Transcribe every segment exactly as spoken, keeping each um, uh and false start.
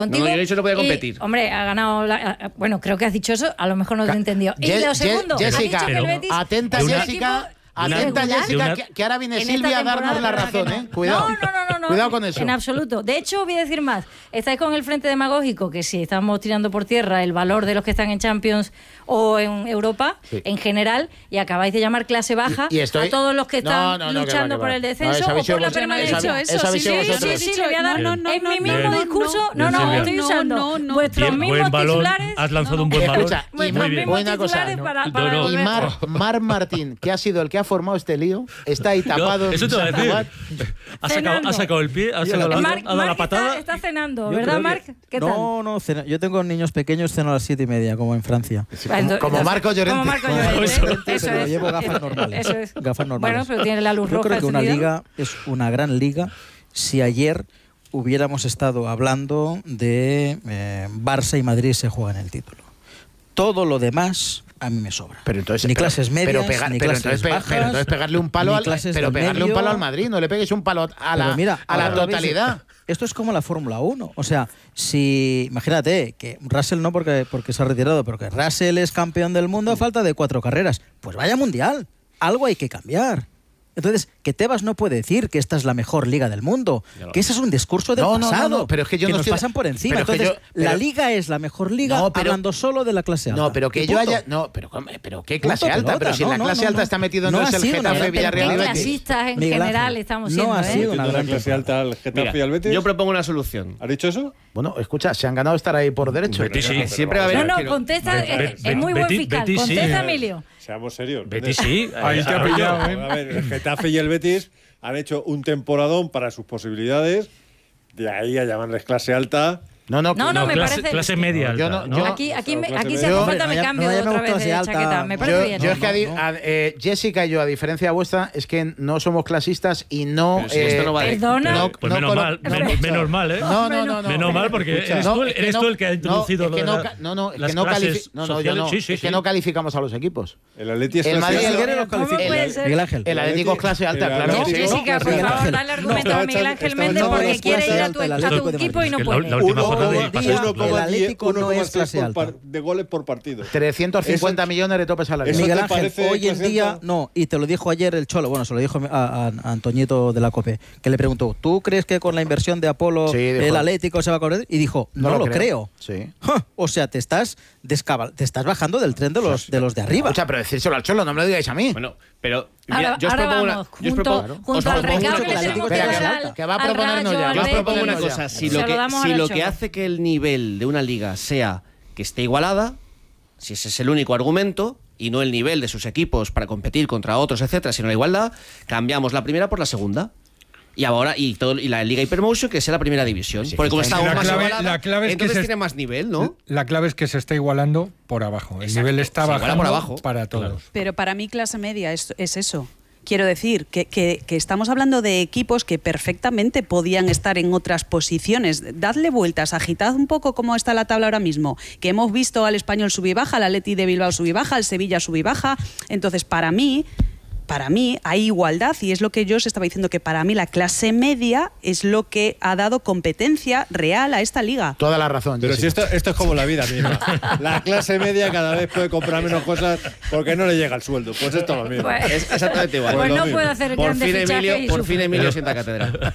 Contigo, no, yo he dicho que no podía competir. Y, hombre, ha ganado... La, bueno, creo que has dicho eso, a lo mejor no te he entendido. Y Ye- lo segundo, Ye- has Jessica, dicho que el Betis atenta, es un Jessica, equipo atenta, irregular. Jessica, que, que ahora viene En Silvia esta a darnos temporada, la verdad que razón, no. ¿eh? Cuidado. No, no, no, no, no. Cuidado con eso. En absoluto. De hecho, voy a decir más. Estáis con el frente demagógico, que si estamos tirando por tierra el valor de los que están en Champions o en Europa, Sí. en general, y acabáis de llamar clase baja Y- y estoy- a todos los que están No, no, no, que luchando va, que por va. el No, descenso eso habéis o por la sido vos- permanencia. eso- eso, eso habéis sí, sido sí, vosotros. Sí, sí, le voy a dar No, no, en no, mi no, mismo no, discurso. no, No, no, no, estoy no, usando no, no. vuestros Bien, mismos buen balón, titulares. has lanzado No, un buen no. balón. Escucha, y Vuestros muy bien. mismos Buena cosa. titulares para- No, para no. el Y resto. Mar, Mar Martín, que ha sido el que ha formado este lío, está ahí tapado. No, eso te iba a en decir. San Ha sacado, Cenando. ha sacado el pie, ha Yo sacado la- la, Marc, ha dado Marc la patada. Está, está cenando, Yo ¿verdad, creo Marc? que- ¿Qué tal? No, no, cena- yo tengo niños pequeños, ceno a las siete y media, como en Francia. Como, como Marco Llorente. Como Marco Como Llorente. Marco Eso Llorente, pero es. llevo gafas normales. Eso es. Gafas normales. Bueno, pero tiene la luz Yo roja creo que una encendida. liga es una gran liga si ayer hubiéramos estado hablando de eh, Barça y Madrid se juegan el título. Todo lo demás a mí me sobra. Pero entonces, ni pero- clases medias, pero, pegar- ni pero clases entonces, pe- bajas, pero entonces pegarle un palo ni al clases pero del pegarle un medio. palo al Madrid, no le pegues un palo a la, Pero mira, a la ahora lo veis, totalidad. Esto es como la Fórmula uno. O sea, si imagínate que Russell no porque, porque se ha retirado, pero que Russell es campeón del mundo a falta de cuatro carreras. Pues vaya mundial. Algo hay que cambiar. Entonces, que Tebas no puede decir que esta es la mejor liga del mundo, que ese es un discurso del No, no, no, pasado, no, pero es que yo no nos estoy- pasan por encima. pero es que Entonces, yo- la pero- liga es la mejor liga No, pero- hablando solo de la clase alta. No, pero que Y yo punto. haya. No, pero, pero ¿qué clase Punto alta? pelota. Pero si en No, la no, clase no, alta no. está metido No entonces ha el sido una Getafe, gran Villarreal y Qué temporada. Betis. clasistas en Miguel general Ángel, estamos no siendo, ha ¿eh? sido una gran clase temporada. alta al Getafe Mira, y al Betis. yo propongo una solución. ¿Has dicho eso? Bueno, escucha, se han ganado estar ahí por derecho. Betis sí. Siempre va a haber... No, no, quiero- contesta, Be- es, Be- es muy buen Betis- fiscal. Betis sí. Contesta, Emilio. Seamos serios. Betis sí. Ahí eh, te ha ahora- pillado, ¿eh? A ver, el Getafe y el Betis han hecho un temporadón para sus posibilidades. De ahí a llamarles clase alta. No, no, No, no, No, me clase, parece- clase media Yo alta, no- ¿no? yo- Aquí, aquí, me- clase aquí si media. hace Yo- falta me no, ya- cambio no, ya otra me vez gusta de clase chaqueta. alta. Me Yo, parece bien. yo es que a di- No, no. a- eh, Jessica y yo, a diferencia vuestra, es que no somos clasistas y no. Pero si esto no va de- Perdona. no- Pues no menos colo- mal, no, menos, escucha. menos mal, ¿eh? No, no, no, no. Menos mal, porque Escucha, eres, no, tú, es que eres no- tú el que ha introducido no, es que lo de no, la- ca- no, no, es las que no clases califi- no, no, yo sociales. no, Sí, sí, es que sí. no calificamos a los equipos. El Atleti es El clase Madrid- alta. Miguel ¿Cómo califica. puede ser? Miguel Ángel. El Atlético es clase alta, el claro. Atlético- que sí. Jessica, por Miguel favor, Ángel. dale No, argumento estaba a Miguel echando- Ángel estaba Méndez echando porque las quiere ir clases a alta tu, del a tu Atlético de equipo y Madrid. no Es que la- puede. la última uno jornada coma- y pasa. uno coma El diez Atlético no es clase por alta. par- de goles por partido. trescientos cincuenta Eso- millones de tope salarial. eso- Miguel te Ángel, parece hoy en clase día, alta? no, y te lo dijo ayer el Cholo, bueno, se lo dijo a, a- a Antoñito de la COPE, que le preguntó, ¿tú crees que con la inversión de Apolo Sí, dijo. el Atlético se va a correr? Y dijo, no, lo creo. Sí. Ja, o sea, te estás descabal- te estás bajando del tren de los, de los de arriba. Escucha, pero decírselo al Cholo, no me lo digáis a mí. Bueno, pero Ahora, mira, yo os ahora propongo vamos, una... yo os junto, propongo- junto os al propongo una recado que le cosa. tenemos que Espera, dar que- al, que va a al proponernos Rayo, ya, al va a Yo os Betis. propongo una Betis, cosa, ya. si Se lo lo que, damos si al lo que Cholo. hace que el nivel de una liga sea que esté igualada, si ese es el único argumento, y no el nivel de sus equipos para competir contra otros, etcétera, sino la igualdad, cambiamos la primera por la segunda. Y ahora, y todo y la Liga Hypermotion, que sea la primera división. Sí, Porque como está está bien. aún más La clave- igualada, la clave es que entonces se- tiene más nivel, ¿no? La clave es que se está igualando por abajo. El Exacto, nivel está se iguala bajando por abajo. para todos. Pero para mí clase media es, es eso. Quiero decir que, que- que estamos hablando de equipos que perfectamente podían estar en otras posiciones. Dadle vueltas, agitad un poco cómo está la tabla ahora mismo. Que hemos visto al Español sub y baja, al Atleti de Bilbao sub y baja, al Sevilla sub y baja. Entonces, para mí... Para mí hay igualdad y es lo que yo os estaba diciendo, que para mí la clase media es lo que ha dado competencia real a esta liga. Toda la razón. Pero si Jessica. esto, esto es como la vida misma. La clase media cada vez puede comprar menos cosas porque no le llega el sueldo. Pues esto es lo mismo. Pues, Es exactamente igual. pues lo no mismo. puede hacer Por grandes fin fichajes Emilio, y por sufrir. fin Emilio sienta cátedra.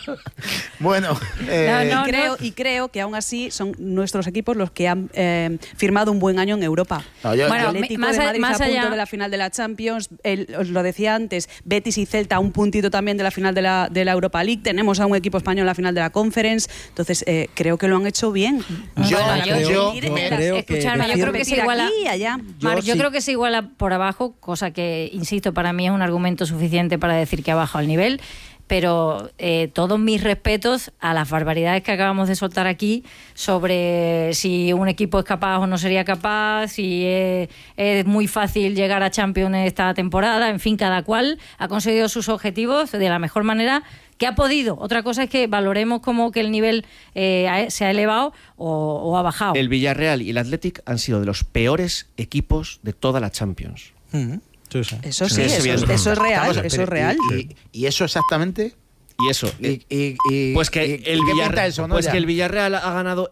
Bueno, eh, No, no. y, creo, y creo que aún así son nuestros equipos los que han eh, firmado un buen año en Europa. no, yo- Bueno, El Atlético más de a- Madrid más está a punto allá- de la final de la Champions, el- os lo decía antes, Betis y Celta un puntito también de la final de la, de la Europa League, tenemos a un equipo español en la final de la Conference, entonces eh, creo que lo han hecho bien. Yo- Para yo- competir yo en me- esta- creo que Escuchadme, yo decir- creo que se competir iguala. aquí y allá. Yo Marc, yo sí. creo que se iguala por abajo, cosa que, insisto, para mí es un argumento suficiente para decir que ha bajado el nivel. Pero eh, todos mis respetos a las barbaridades que acabamos de soltar aquí sobre si un equipo es capaz o no sería capaz, si es, es muy fácil llegar a Champions esta temporada. En fin, cada cual ha conseguido sus objetivos de la mejor manera que ha podido. Otra cosa es que valoremos como que el nivel eh, ha- se ha elevado o, o ha bajado. El Villarreal y el Athletic han sido de los peores equipos de toda la Champions. Ujú. Sí, sí. Eso Sí, sí, es eso, evidente. eso es real, Vamos a- eso pero- es real. Y, y- y eso exactamente. Y eso, Y, y- y- pues que y- el ¿qué pinta Villarreal, eso, no? pues Ya. que el Villarreal ha ganado